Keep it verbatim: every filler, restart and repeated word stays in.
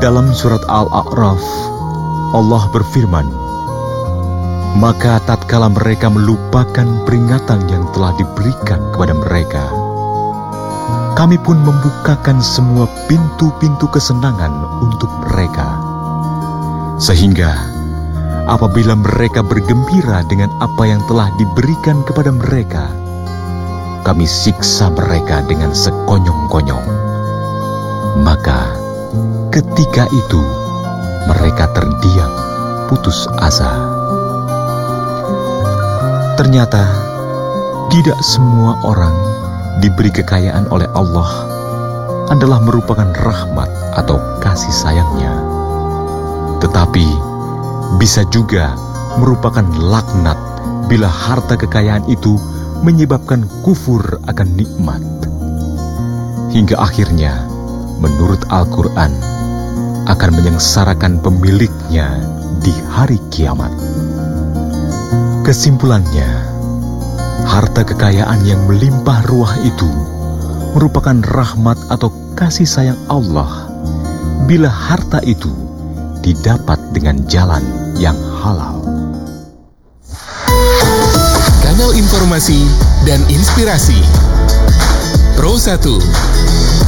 Dalam surat Al-A'raf, Allah berfirman, "Maka tatkala mereka melupakan peringatan yang telah diberikan kepada mereka, kami pun membukakan semua pintu-pintu kesenangan untuk mereka. Sehingga apabila mereka bergembira dengan apa yang telah diberikan kepada mereka, kami siksa mereka dengan sekonyong-konyong. Maka ketika itu mereka terdiam putus asa." Ternyata tidak semua orang diberi kekayaan oleh Allah adalah merupakan rahmat atau kasih sayangnya, tetapi bisa juga merupakan laknat bila harta kekayaan itu menyebabkan kufur akan nikmat. Hingga akhirnya, menurut Al-Quran, akan menyengsarakan pemiliknya di hari kiamat. Kesimpulannya, harta kekayaan yang melimpah ruah itu merupakan rahmat atau kasih sayang Allah bila harta itu didapat dengan jalan yang halal. Kanal informasi dan inspirasi Pro satu.